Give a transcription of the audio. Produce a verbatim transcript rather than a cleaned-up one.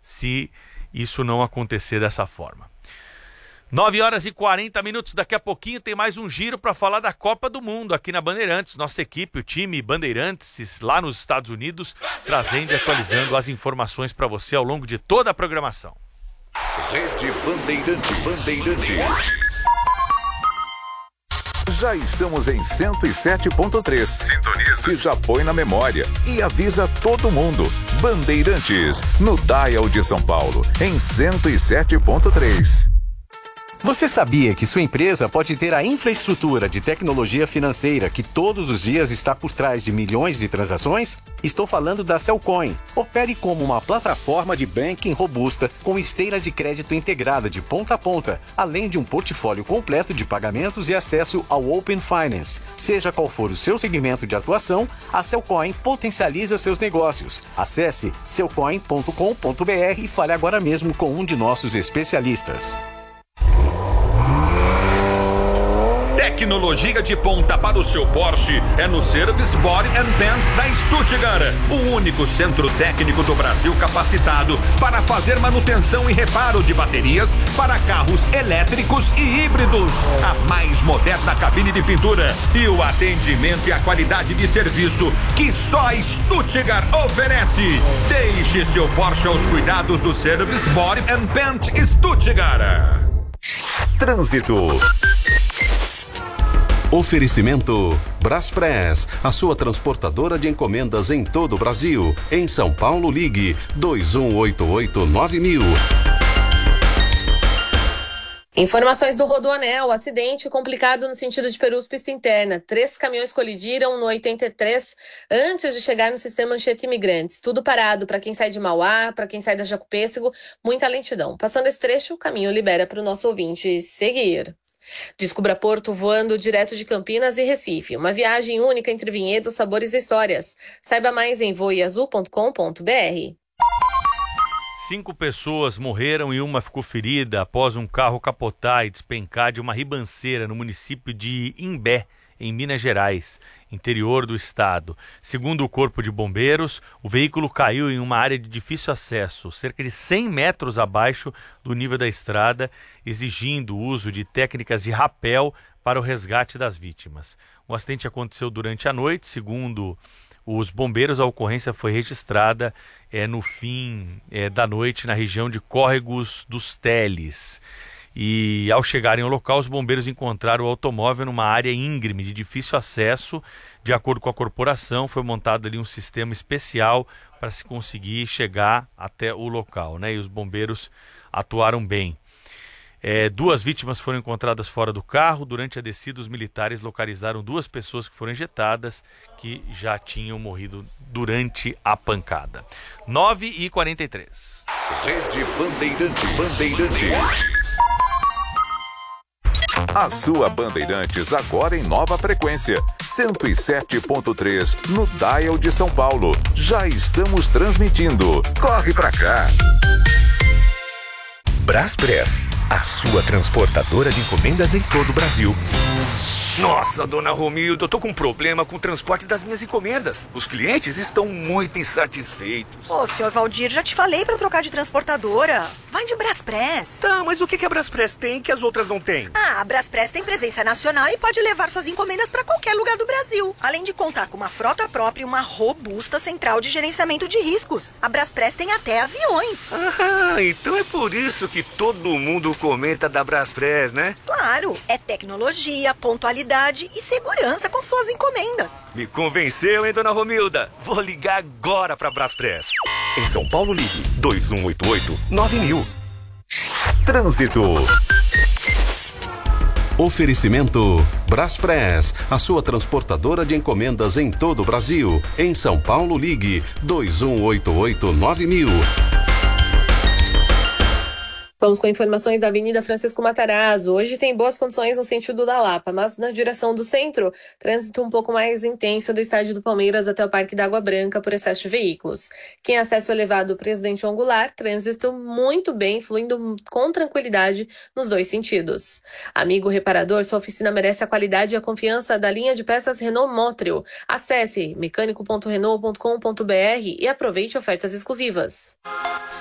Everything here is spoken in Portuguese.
se isso não acontecer dessa forma. nove horas e quarenta minutos, daqui a pouquinho tem mais um giro para falar da Copa do Mundo aqui na Bandeirantes. Nossa equipe, o time Bandeirantes, lá nos Estados Unidos, trazendo e atualizando as informações para você ao longo de toda a programação. Rede Bandeirantes. Bandeirantes. Já estamos em cento e sete ponto três. Sintoniza. E já põe na memória. E avisa todo mundo. Bandeirantes, no Dial de São Paulo, em cento e sete ponto três. Você sabia que sua empresa pode ter a infraestrutura de tecnologia financeira que todos os dias está por trás de milhões de transações? Estou falando da Cellcoin. Opere como uma plataforma de banking robusta com esteira de crédito integrada de ponta a ponta, além de um portfólio completo de pagamentos e acesso ao Open Finance. Seja qual for o seu segmento de atuação, a Cellcoin potencializa seus negócios. Acesse cellcoin ponto com ponto br e fale agora mesmo com um de nossos especialistas. Tecnologia de ponta para o seu Porsche é no Service Body and Paint da Stuttgart, o único centro técnico do Brasil capacitado para fazer manutenção e reparo de baterias para carros elétricos e híbridos. A mais moderna cabine de pintura e o atendimento e a qualidade de serviço que só a Stuttgart oferece. Deixe seu Porsche aos cuidados do Service Body and Paint Stuttgart. Trânsito. Oferecimento Braspress, a sua transportadora de encomendas em todo o Brasil. Em São Paulo, ligue dois um oito oito nove mil. Informações do Rodoanel, acidente complicado no sentido de Perus, pista interna. Três caminhões colidiram no oitenta e três antes de chegar no sistema Anchieta Imigrantes. Tudo parado para quem sai de Mauá, para quem sai da Jacopêssego, muita lentidão. Passando esse trecho, o caminho libera para o nosso ouvinte seguir. Descubra Porto voando direto de Campinas e Recife. Uma viagem única entre vinhedos, sabores e histórias. Saiba mais em voe azul ponto com ponto br. Cinco pessoas morreram e uma ficou ferida após um carro capotar e despencar de uma ribanceira no município de Imbé, em Minas Gerais, interior do estado. Segundo o Corpo de Bombeiros, o veículo caiu em uma área de difícil acesso, cerca de cem metros abaixo do nível da estrada, exigindo o uso de técnicas de rapel para o resgate das vítimas. O acidente aconteceu durante a noite. Segundo os bombeiros, a ocorrência foi registrada é, no fim é, da noite na região de Córregos dos Teles. E ao chegarem ao local, os bombeiros encontraram o automóvel numa área íngreme de difícil acesso. De acordo com a corporação, foi montado ali um sistema especial para se conseguir chegar até o local, né? E os bombeiros atuaram bem. É, duas vítimas foram encontradas fora do carro. Durante a descida, os militares localizaram duas pessoas que foram injetadas, que já tinham morrido durante a pancada. nove e quarenta e três. Rede Bandeirantes. Bandeirantes. A sua Bandeirantes agora em nova frequência, cento e sete ponto três no Dial de São Paulo. Já estamos transmitindo. Corre pra cá. Braspress, a sua transportadora de encomendas em todo o Brasil. Nossa, dona Romilda, eu tô com um problema com o transporte das minhas encomendas. Os clientes estão muito insatisfeitos. Ô, senhor Valdir, já te falei pra trocar de transportadora. Vai de Braspress. Tá, mas o que a Braspress tem que as outras não têm? Ah, a Braspress tem presença nacional e pode levar suas encomendas pra qualquer lugar do Brasil. Além de contar com uma frota própria e uma robusta central de gerenciamento de riscos. A Braspress tem até aviões. Ah, então é por isso que todo mundo comenta da Braspress, né? Claro, é tecnologia, pontualidade e segurança com suas encomendas. Me convenceu, hein, dona Romilda? Vou ligar agora pra Braspress. Em São Paulo, ligue dois um oito oito nove mil. Trânsito. Oferecimento Braspress, a sua transportadora de encomendas em todo o Brasil. Em São Paulo, ligue dois um oito oito nove mil. Vamos com informações da Avenida Francisco Matarazzo. Hoje tem boas condições no sentido da Lapa, mas na direção do centro, trânsito um pouco mais intenso do estádio do Palmeiras até o Parque da Água Branca por excesso de veículos. Quem é acesso elevado Presidente Angular, trânsito muito bem, fluindo com tranquilidade nos dois sentidos. Amigo reparador, sua oficina merece a qualidade e a confiança da linha de peças Renault Motril. Acesse mecânico ponto renault ponto com ponto br e aproveite ofertas exclusivas.